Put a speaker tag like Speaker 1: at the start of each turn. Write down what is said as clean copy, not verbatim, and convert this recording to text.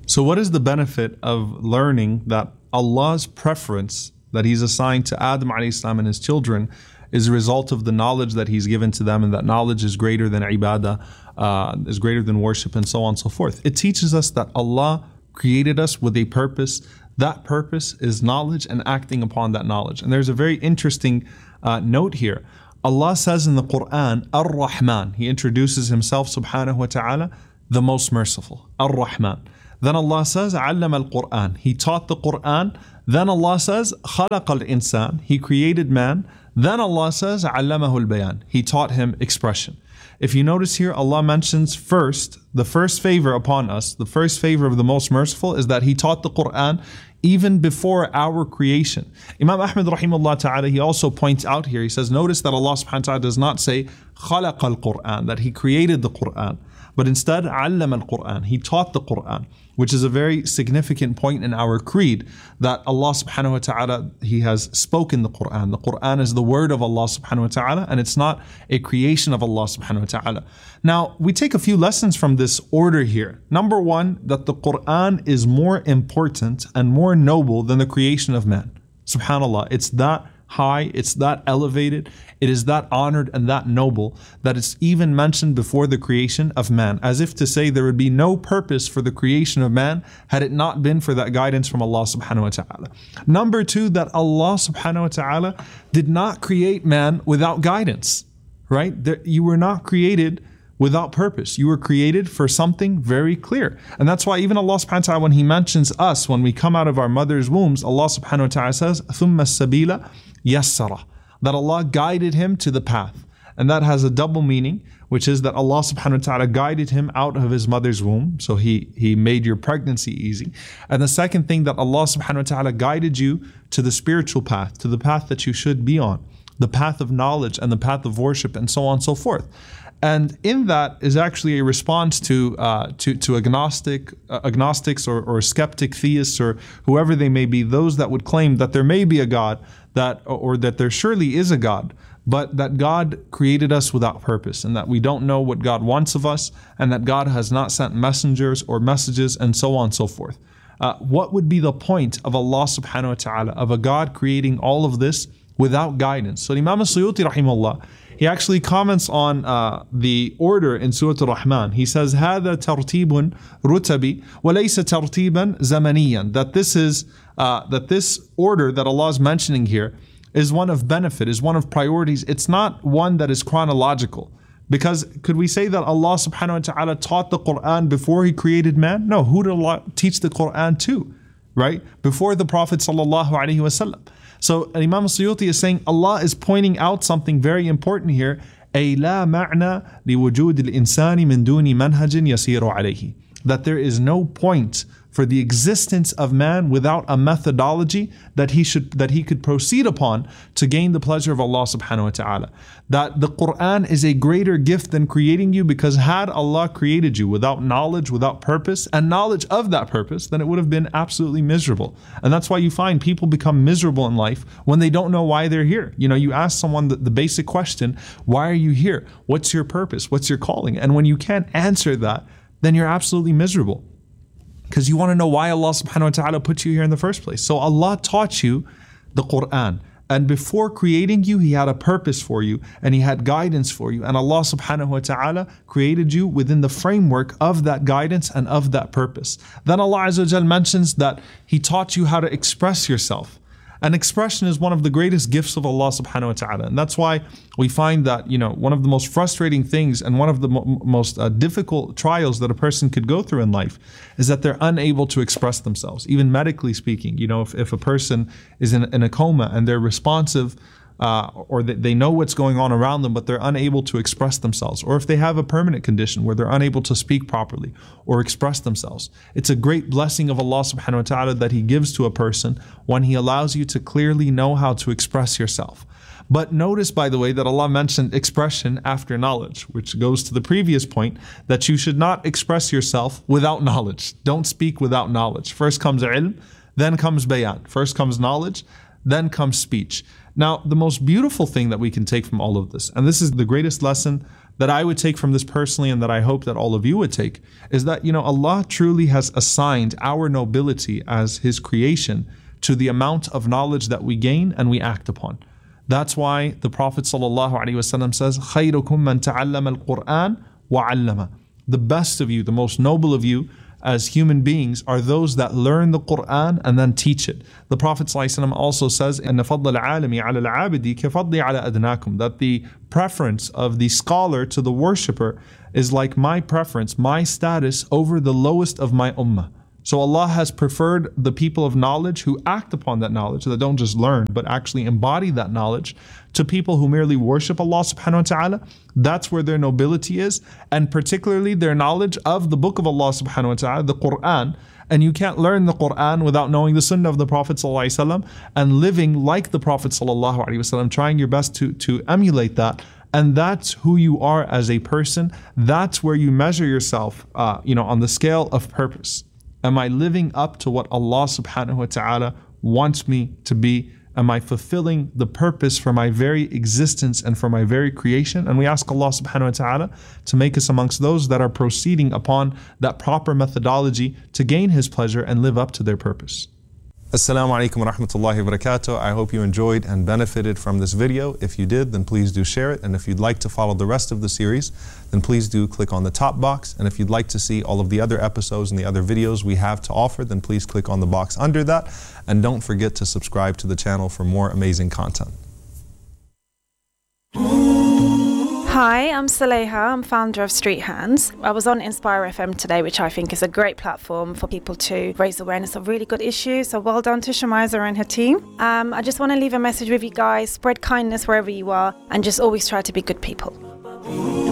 Speaker 1: So what is the benefit of learning that Allah's preference that He's assigned to Adam alayhi salam and his children is a result of the knowledge that He's given to them, and that knowledge is greater than ibadah, is greater than worship, and so on and so forth. It teaches us that Allah created us with a purpose. That purpose is knowledge and acting upon that knowledge. And there's a very interesting note here. Allah says in the Quran, Ar-Rahman. He introduces Himself subhanahu wa ta'ala, the most merciful, Ar-Rahman. Then Allah says, Allama al-Quran. He taught the Quran. Then Allah says, Khalaqa al-Insan. He created man. Then Allah says, Allamahu al-Bayan. He taught him expression. If you notice here, Allah mentions first, the first favor upon us, the first favor of the most merciful is that He taught the Quran even before our creation. Imam Ahmad rahimahullah ta'ala, he also points out here, he says, notice that Allah subhanahu wa ta'ala does not say, Khalaqa al-Quran, that He created the Quran, but instead, Allama al-Quran. He taught the Quran, which is a very significant point in our creed, that Allah subhanahu wa ta'ala, He has spoken the Quran. The Quran is the word of Allah subhanahu wa ta'ala, and it's not a creation of Allah subhanahu wa ta'ala. Now, we take a few lessons from this order here. Number one, that the Quran is more important and more noble than the creation of man. SubhanAllah, it's that high, it's that elevated, it is that honored and that noble that it's even mentioned before the creation of man, as if to say there would be no purpose for the creation of man had it not been for that guidance from Allah subhanahu wa ta'ala. Number two, that Allah subhanahu wa ta'ala did not create man without guidance, right? You were not created without purpose. You were created for something very clear. And that's why even Allah subhanahu wa ta'ala, when He mentions us, when we come out of our mother's wombs, Allah subhanahu wa ta'ala says, ثُمَّ السَّبِيلَ يَسَّرَ, that Allah guided him to the path. And that has a double meaning, which is that Allah subhanahu wa ta'ala guided him out of his mother's womb. So he made your pregnancy easy. And the second thing, that Allah subhanahu wa ta'ala guided you to the spiritual path, to the path that you should be on, the path of knowledge and the path of worship, and so on and so forth. And in that is actually a response to agnostics or skeptic theists, or whoever they may be, those that would claim that there may be a God, or that there surely is a God, but that God created us without purpose, and that we don't know what God wants of us, and that God has not sent messengers or messages, and so on and so forth. What would be the point of Allah subhanahu wa ta'ala, of a God creating all of this without guidance? So Imam al-Suyuti rahimahullah, he actually comments on the order in Surah Ar-Rahman. He says, هذا ترتيب رتبي وليس ترتيبا زمنيا. That this order that Allah is mentioning here is one of benefit, is one of priorities. It's not one that is chronological. Because could we say that Allah subhanahu wa ta'ala taught the Quran before He created man? No, who did Allah teach the Quran to? Right? Before the Prophet sallallahu alaihi wasallam. So Imam Suyuti is saying Allah is pointing out something very important here. أي لا معنى لوجود الإنسان من دون منهج يسير عليه. That there is no point for the existence of man without a methodology that he could proceed upon to gain the pleasure of Allah subhanahu wa ta'ala. That the Quran is a greater gift than creating you, because had Allah created you without knowledge, without purpose, and knowledge of that purpose, then it would have been absolutely miserable. And that's why you find people become miserable in life when they don't know why they're here. You know, you ask someone the basic question, why are you here? What's your purpose? What's your calling? And when you can't answer that, then you're absolutely miserable, because you want to know why Allah subhanahu wa ta'ala put you here in the first place. So Allah taught you the Quran, and before creating you, He had a purpose for you, and He had guidance for you, and Allah subhanahu wa ta'ala created you within the framework of that guidance and of that purpose. Then Allah Azza wa Jal mentions that He taught you how to express yourself. And expression is one of the greatest gifts of Allah subhanahu wa ta'ala. And that's why we find that, one of the most frustrating things and one of the most difficult trials that a person could go through in life is that they're unable to express themselves. Even medically speaking, if a person is in a coma and they're responsive, or they know what's going on around them, but they're unable to express themselves. Or if they have a permanent condition where they're unable to speak properly or express themselves. It's a great blessing of Allah subhanahu wa ta'ala that He gives to a person when He allows you to clearly know how to express yourself. But notice, by the way, that Allah mentioned expression after knowledge, which goes to the previous point that you should not express yourself without knowledge. Don't speak without knowledge. First comes ilm, then comes bayan. First comes knowledge, then comes speech. Now, the most beautiful thing that we can take from all of this, and this is the greatest lesson that I would take from this personally, and that I hope that all of you would take, is that, Allah truly has assigned our nobility as His creation to the amount of knowledge that we gain and we act upon. That's why the Prophet ﷺ says, خَيْرُكُمْ مَنْ تَعَلَّمَ الْقُرْآنَ وَعَلَّمَ. The best of you, the most noble of you as human beings are those that learn the Qur'an and then teach it. The Prophet ﷺ also says, إِنَّ فَضْلَ الْعَالِمِ عَلَى الْعَابِدِ كَفَضْلِ عَلَى أَدْنَاكُمْ, that the preference of the scholar to the worshipper is like my preference, my status over the lowest of my ummah. So Allah has preferred the people of knowledge who act upon that knowledge, that don't just learn, but actually embody that knowledge, to people who merely worship Allah subhanahu wa ta'ala. That's where their nobility is, and particularly their knowledge of the book of Allah subhanahu wa ta'ala, the Qur'an. And you can't learn the Qur'an without knowing the sunnah of the Prophet sallallahu alaihi wasallam and living like the Prophet sallallahu alaihi wasallam, trying your best to emulate that. And that's who you are as a person. That's where you measure yourself, on the scale of purpose. Am I living up to what Allah subhanahu wa ta'ala wants me to be? Am I fulfilling the purpose for my very existence and for my very creation? And we ask Allah subhanahu wa ta'ala to make us amongst those that are proceeding upon that proper methodology to gain His pleasure and live up to their purpose. Assalamu alaikum wa rahmatullahi wa barakatuh. I hope you enjoyed and benefited from this video. If you did, then please do share it. And if you'd like to follow the rest of the series, then please do click on the top box. And if you'd like to see all of the other episodes and the other videos we have to offer, then please click on the box under that. And don't forget to subscribe to the channel for more amazing content.
Speaker 2: Hi, I'm Saleha. I'm founder of Street Hands. I was on Inspire FM today, which I think is a great platform for people to raise awareness of really good issues. So well done to Shamiza and her team. I just want to leave a message with you guys. Spread kindness wherever you are and just always try to be good people.